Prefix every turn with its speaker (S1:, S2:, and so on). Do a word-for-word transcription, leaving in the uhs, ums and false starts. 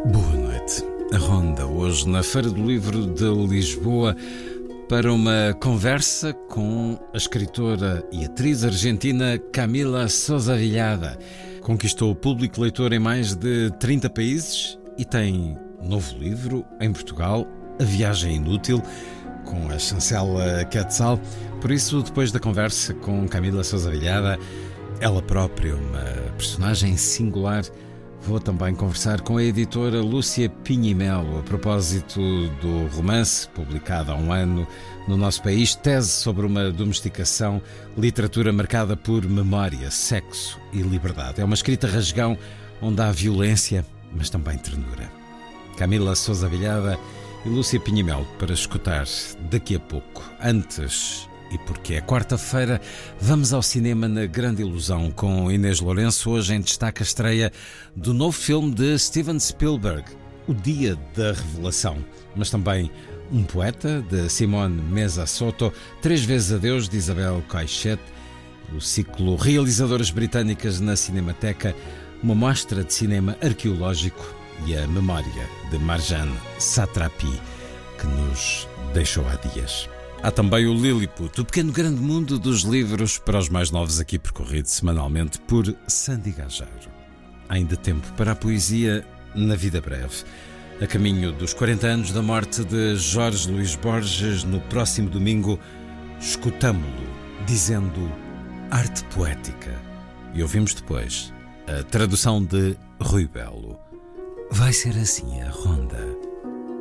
S1: Boa noite. A Ronda, hoje na Feira do Livro de Lisboa, para uma conversa com a escritora e atriz argentina Camila Sosa Villada. Conquistou o público leitor em mais de trinta países e tem novo livro em Portugal, A Viagem Inútil, com a chancela Quetzal. Por isso, depois da conversa com Camila Sosa Villada, ela própria, uma personagem singular, vou também conversar com a editora Lúcia Pinhimelo a propósito do romance publicado há um ano no nosso país, Tese sobre uma domesticação, literatura marcada por memória, sexo e liberdade. É uma escrita rasgão onde há violência, mas também ternura. Camila Sosa Villada e Lúcia Pinhimelo para escutar daqui a pouco. Antes, e porque é quarta-feira, vamos ao cinema na Grande Ilusão com Inês Lourenço. Hoje em destaque a estreia do novo filme de Steven Spielberg, O Dia da Revelação, mas também Um Poeta, de Simone Mesa Soto, Três Vezes Adeus, de Isabel Coixet, o ciclo Realizadoras Britânicas na Cinemateca, uma mostra de cinema arqueológico e a memória de Marjane Satrapi, que nos deixou há dias. Há também o Lilliput, o pequeno grande mundo dos livros para os mais novos, aqui percorrido semanalmente por Sandy Gageiro. Há ainda tempo para a poesia na vida breve. A caminho dos quarenta anos da morte de Jorge Luís Borges, no próximo domingo, escutamo-lo dizendo arte poética. E ouvimos depois a tradução de Rui Belo. Vai ser assim a Ronda.